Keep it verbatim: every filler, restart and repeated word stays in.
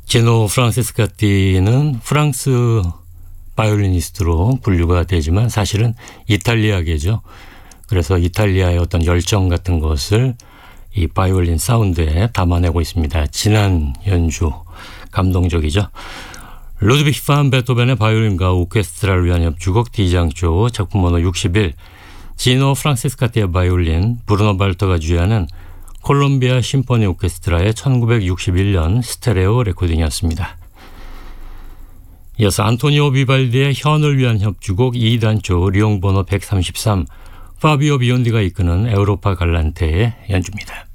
지노 프란체스카티는 프랑스 바이올리니스트로 분류가 되지만 사실은 이탈리아계죠. 그래서 이탈리아의 어떤 열정 같은 것을 이 바이올린 사운드에 담아내고 있습니다. 진한 연주, 감동적이죠. 루드비히 판 베토벤의 바이올린과 오케스트라를 위한 협주곡 D장조 작품 번호 육십일, 지노 프란체스카티의 바이올린, 브루노 발터가 주의하는 콜롬비아 심포니 오케스트라의 천구백육십일 년 스테레오 레코딩이었습니다. 이어서 안토니오 비발디의 현을 위한 협주곡 이단조 리옹 번호 백삼십삼, 파비오 비욘디가 이끄는 에우로파 갈란테의 연주입니다.